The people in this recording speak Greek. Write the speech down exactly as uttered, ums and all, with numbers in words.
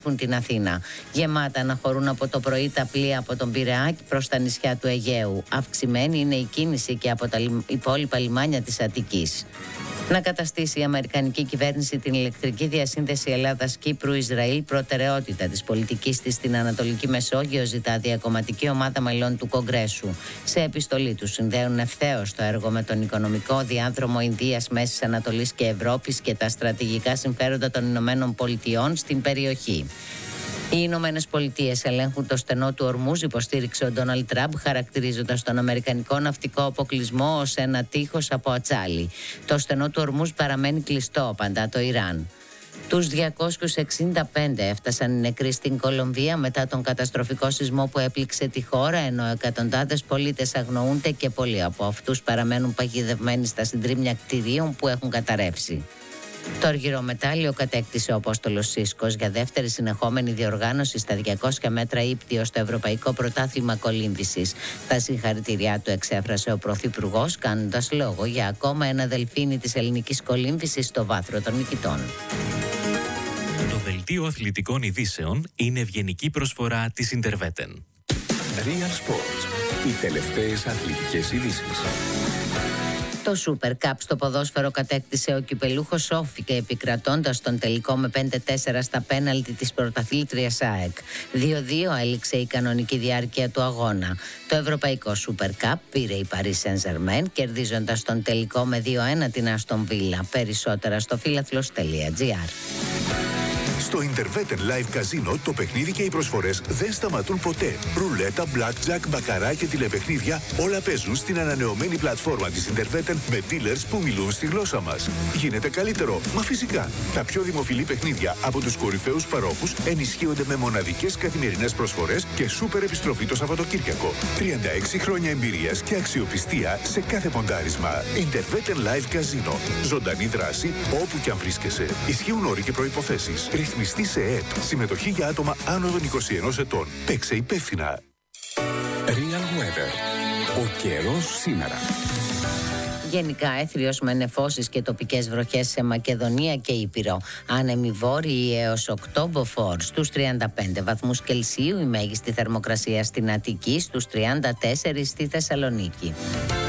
την Αθήνα. Γεμάτα να χωρούν από το πρωί τα πλοία από τον Πειραιά προς τα νησιά του Αιγαίου. Αυξημένη είναι η κίνηση και από τα υπόλοιπα λιμάνια της Αττικής. Να καταστήσει η αμερικανική κυβέρνηση την ηλεκτρική διασύνδεση Ελλάδας-Κύπρου-Ισραήλ προτεραιότητα της πολιτικής της στην Ανατολική Μεσόγειο, ζητά διακομματική ομάδα μελών του Κογκρέσου. Σε επιστολή του συνδέουν ευθέως το έργο με τον οικονομικό διάδρομο Ινδίας, Μέσης Ανατολής και Ευρώπης και τα στρατηγικά συμφέροντα των Ηνωμένων Πολιτειών στην περιοχή. Οι Ηνωμένες Πολιτείες ελέγχουν το στενό του Ορμούζ, υποστήριξε ο Ντόναλντ Τραμπ, χαρακτηρίζοντας τον αμερικανικό ναυτικό αποκλεισμό ως ένα τείχος από ατσάλι. Το στενό του Ορμούζ παραμένει κλειστό, απαντά το Ιράν. Τους διακόσιους εξήντα πέντε έφτασαν οι νεκροί στην Κολομβία μετά τον καταστροφικό σεισμό που έπληξε τη χώρα, ενώ εκατοντάδες πολίτες αγνοούνται και πολλοί από αυτούς παραμένουν παγιδευμένοι στα συντρίμμια κτηρίων που έχουν καταρρεύσει. Το αργυρομετάλλιο κατέκτησε ο Απόστολος Σίσκος για δεύτερη συνεχόμενη διοργάνωση στα διακόσια μέτρα ύπτιο στο Ευρωπαϊκό Πρωτάθλημα Κολύμβησης. Τα συγχαρητήριά του εξέφρασε ο Πρωθυπουργός, κάνοντας λόγο για ακόμα ένα δελφίνι της ελληνικής κολύμβησης στο βάθρο των νικητών. Το δελτίο αθλητικών ειδήσεων είναι ευγενική προσφορά της Interveten. Real Sports. Οι τελευταίες αθλητικές ειδήσεις. Το Super Cup στο ποδόσφαιρο κατέκτησε ο κυπελούχος Σόφικα, επικρατώντας τον τελικό με πέντε τέσσερα στα πέναλτι της πρωταθλήτριας ΑΕΚ. δύο δύο έληξε η κανονική διάρκεια του αγώνα. Το ευρωπαϊκό Super Cup πήρε η Paris Saint-Germain, κερδίζοντας τον τελικό με δύο ένα την Aston Villa. Περισσότερα στο φίλαθλος τελεία τζι άρ. Στο Interveten Live Casino το παιχνίδι και οι προσφορές δεν σταματούν ποτέ. Ρουλέτα, blackjack, μπακαρά και τηλεπαιχνίδια όλα παίζουν στην ανανεωμένη πλατφόρμα της Interveten με dealers που μιλούν στη γλώσσα μας. Γίνεται καλύτερο, μα φυσικά. Τα πιο δημοφιλή παιχνίδια από τους κορυφαίους παρόχους ενισχύονται με μοναδικές καθημερινές προσφορές και σούπερ επιστροφή το Σαββατοκύριακο. τριάντα έξι χρόνια εμπειρίας και αξιοπιστία σε κάθε ποντάρισμα. Interveten Live Casino. Ζωντανή δράση όπου και αν βρίσκεσαι. Ισχύουν όροι και προϋποθέσεις. Ρυθμιστή σε ΕΕΠ. Συμμετοχή για άτομα άνω των είκοσι ενός ετών. Παίξε υπεύθυνα. Real Weather. Ο καιρός σήμερα. Γενικά έθριος με νεφώσεις και τοπικές βροχές σε Μακεδονία και Ήπειρο. Άνεμοι βόρειοι έως οκτώ μποφόρ στους τριάντα πέντε βαθμούς Κελσίου. Η μέγιστη θερμοκρασία στην Αττική, στους τριάντα τέσσερα στη Θεσσαλονίκη.